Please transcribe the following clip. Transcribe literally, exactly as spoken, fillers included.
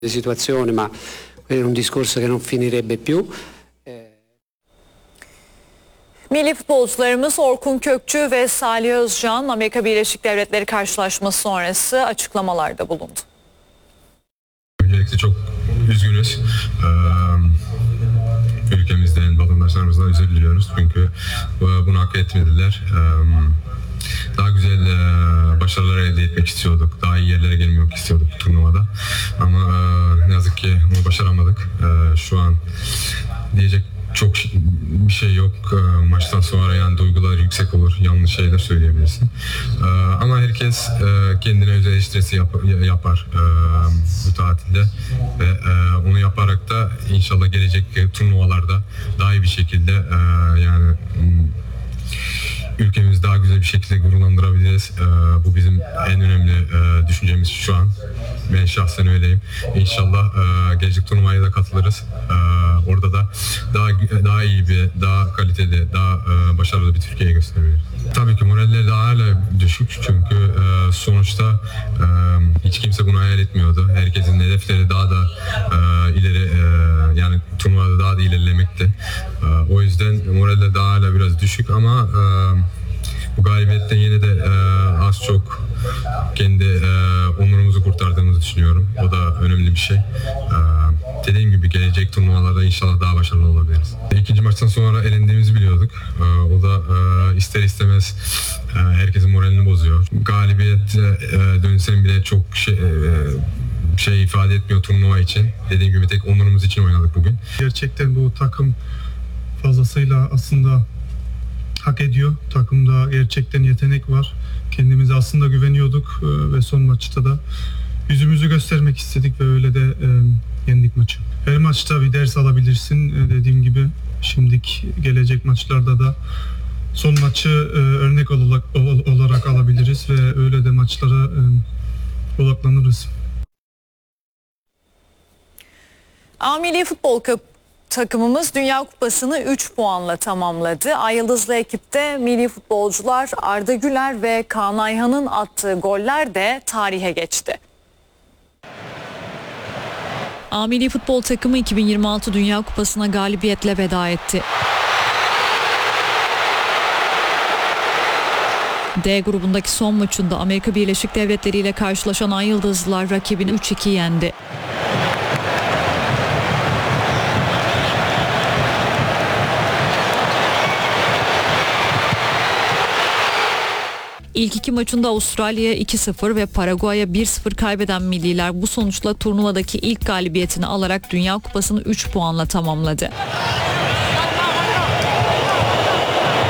situazione, ma quello è un discorso che non finirebbe più. Milli futbolcularımız Orkun Kökçü ve Salih Özcan Amerika Birleşik Devletleri karşılaşması sonrası açıklamalarda bulundu. Öncelikle çok üzgünüz. Ee, ülkemizden, vatandaşlarımızdan özür diliyoruz. Çünkü bunu hak etmediler. Ee, daha güzel e, başarılar elde etmek istiyorduk. Daha iyi yerlere gelmek istiyorduk bu turnuvada. Ama e, ne yazık ki bunu başaramadık. E, şu an diyecek çok bir şey yok. E, maçtan sonra yani duygular yüksek olur. Yanlış şeyler söyleyebilirsin. E, ama herkes e, kendine öz eleştirisi yap, yapar e, bu tatilde. Ve e, onu yaparak da inşallah gelecek turnuvalarda daha iyi bir şekilde e, yani ülkemizi daha güzel bir şekilde gururlandırabiliriz. Ee, bu bizim en önemli e, düşüncemiz şu an. Ben şahsen öyleyim. İnşallah e, gelecek turnuvaya da katılırız. E, orada da daha daha iyi bir, daha kaliteli, daha e, başarılı bir Türkiye'yi gösterebiliriz. Tabii ki moraller daha hala düşük çünkü e, sonuçta e, hiç kimse bunu hayal etmiyordu. Herkesin hedefleri daha da e, ileri e, yani turnuvada daha da ilerlemekte. E, o yüzden moraller daha hala biraz düşük ama e, bu galibiyetten yine de e, az çok kendi e, onurumuzu kurtardığımızı düşünüyorum. O da önemli bir şey. E, dediğim gibi gelecek turnuvalarda inşallah daha başarılı olabiliriz. İkinci maçtan sonra elendiğimizi biliyorduk. E, o da e, ister istemez e, herkesin moralini bozuyor. Galibiyete e, dönsem bile çok şey, e, şey ifade etmiyor turnuva için. Dediğim gibi tek onurumuz için oynadık bugün. Gerçekten bu takım fazlasıyla aslında hak ediyor. Takımda gerçekten yetenek var. Kendimize aslında güveniyorduk ve son maçta da yüzümüzü göstermek istedik ve öyle de e, yendik maçı. Her maçta bir ders alabilirsin. E, dediğim gibi şimdiki gelecek maçlarda da son maçı e, örnek olarak, olarak alabiliriz ve öyle de maçlara e, odaklanırız. A Milli Futbol Cup takımımız Dünya Kupası'nı üç puanla tamamladı. Ay Yıldızlı ekipte milli futbolcular Arda Güler ve Kaan Ayhan'ın attığı goller de tarihe geçti. A Milli Futbol takımı iki bin yirmi altı Dünya Kupası'na galibiyetle veda etti. D grubundaki son maçında Amerika Birleşik Devletleri ile karşılaşan Ay Yıldızlılar rakibini üç iki yendi. İlk iki maçında Avustralya'ya iki sıfır ve Paraguay'a bir sıfır kaybeden milliler bu sonuçla turnuvadaki ilk galibiyetini alarak Dünya Kupası'nı üç puanla tamamladı.